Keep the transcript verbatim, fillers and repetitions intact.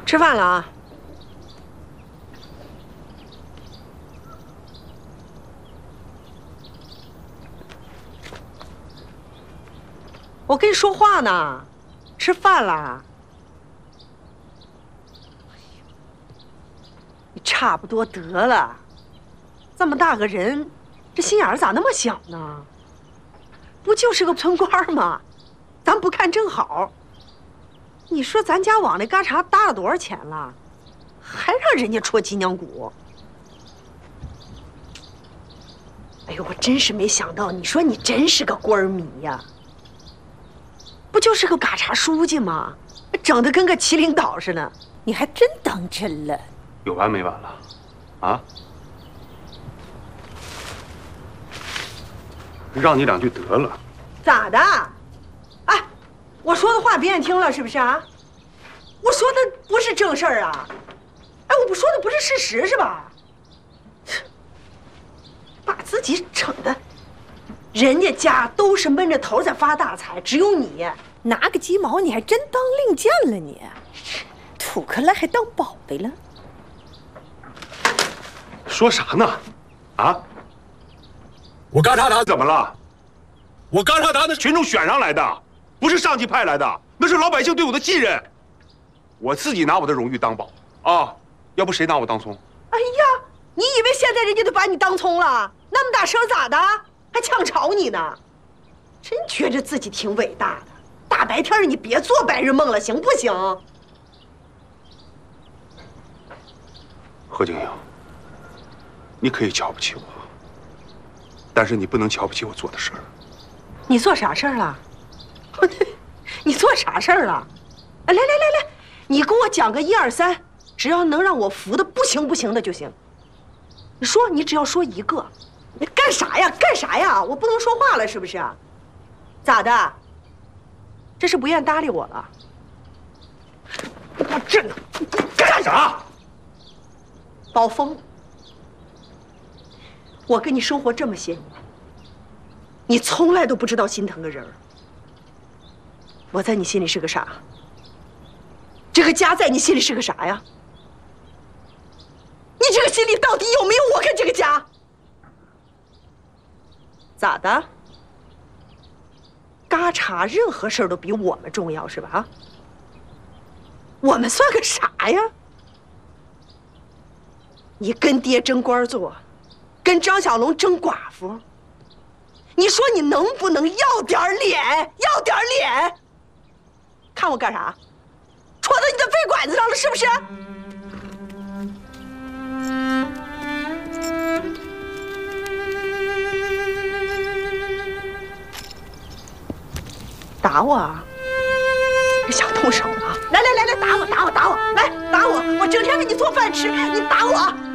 吃饭了啊？我跟你说话呢，吃饭了。你差不多得了，这么大个人，这心眼儿咋那么小呢？不就是个村官吗？咱不看正好。你说咱家往那嘎查搭了多少钱了，还让人家戳脊梁骨？哎呦，我真是没想到，你说你真是个官迷呀！不就是个嘎查书记吗？整得跟个麒麟岛似的。 你还真当真了？ 有完没完了？啊？让你两句得了。 咋的？哎，我说的话别人听了是不是啊？我说的不是正事儿啊！哎，我不说的不是事实是吧？把自己整的，人家家都是闷着头在发大财，只有你拿个鸡毛，你还真当令箭了你？土克拉还当宝贝了？ 说啥呢？啊？我嘎查达怎么了？我嘎查达那是群众选上来的，不是上级派来的，那是老百姓对我的信任。我自己拿我的荣誉当宝啊，要不谁拿我当葱？ 哎呀，你以为现在人家都把你当葱了？那么大声咋的？还抢吵你呢？真觉着自己挺伟大的。大白天你别做白日梦了，行不行？ 何静莹，你可以瞧不起我，但是你不能瞧不起我做的事儿。 你做啥事儿了？你做啥事儿了？来来来来，你给我讲个一二三，只要能让我服的不行不行的就行。你说，你只要说一个。你干啥呀？干啥呀？我不能说话了是不是？咋的？这是不愿搭理我了？我这干啥？宝峰，我跟你生活这么些年，你从来都不知道心疼个人儿。我在你心里是个啥？这个家在你心里是个啥呀？你这个心里到底有没有我跟这个家？咋的？嘎查任何事儿都比我们重要是吧？啊？我们算个啥呀？你跟爹争官做，跟张小龙争寡妇，你说你能不能要点脸？要点脸！看我干啥？戳到你的肺管子上了是不是？打我啊！想动手了？来来来来，打我打我打我！来打我！我整天给你做饭吃，你打我！